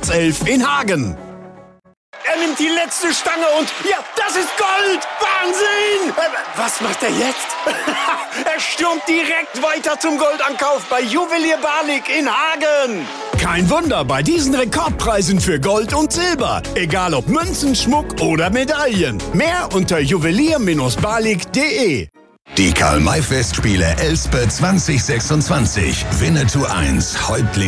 Startself in Hagen. Er nimmt die letzte Stange und ja, das ist Gold! Wahnsinn! Was macht er jetzt? Er stürmt direkt weiter zum Goldankauf bei Juwelier Barlik in Hagen. Kein Wunder bei diesen Rekordpreisen für Gold und Silber. Egal ob Münzen, Schmuck oder Medaillen. Mehr unter juwelier-barlik.de. Die Karl-May-Festspiele Elspe 2026. Winnetou 1. Häuptling